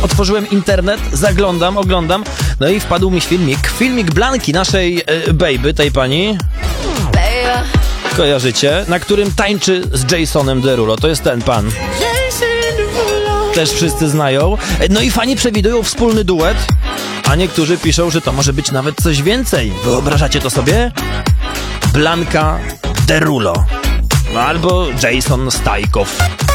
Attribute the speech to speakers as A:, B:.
A: otworzyłem internet, oglądam, no i wpadł mi filmik Blanki, naszej baby, tej pani. Kojarzycie? Na którym tańczy z Jasonem Derulo. To jest ten pan. Też wszyscy znają. No i fani przewidują wspólny duet, a niektórzy piszą, że to może być nawet coś więcej. Wyobrażacie to sobie? Blanka Derulo. Albo Jason Stajkow.